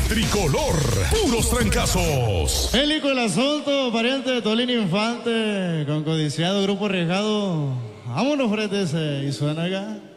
tricolor, puros trancazos. Hélico el asunto, pariente de Tolín Infante, con codiciado grupo arriesgado. Vámonos, frente ese, y suena acá.